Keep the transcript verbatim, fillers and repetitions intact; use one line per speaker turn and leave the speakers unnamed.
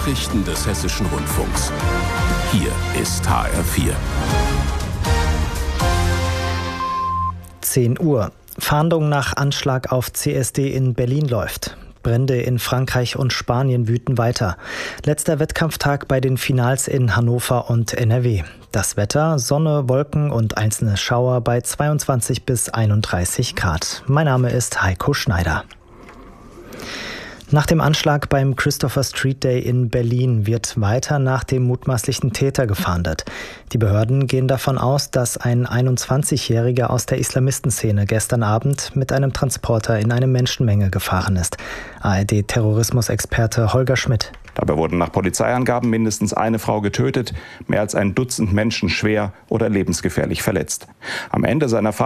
Nachrichten des Hessischen Rundfunks. Hier ist H R vier.
zehn Uhr. Fahndung nach Anschlag auf C S D in Berlin läuft. Brände in Frankreich und Spanien wüten weiter. Letzter Wettkampftag bei den Finals in Hannover und N R W. Das Wetter: Sonne, Wolken und einzelne Schauer bei zweiundzwanzig bis einunddreißig Grad. Mein Name ist Heiko Schneider. Nach dem Anschlag beim Christopher Street Day in Berlin wird weiter nach dem mutmaßlichen Täter gefahndet. Die Behörden gehen davon aus, dass ein einundzwanzigjähriger aus der Islamistenszene gestern Abend mit einem Transporter in eine Menschenmenge gefahren ist. A R D-Terrorismusexperte Holger Schmidt.
Dabei wurden nach Polizeiangaben mindestens eine Frau getötet, mehr als ein Dutzend Menschen schwer oder lebensgefährlich verletzt. Am Ende seiner Fahrt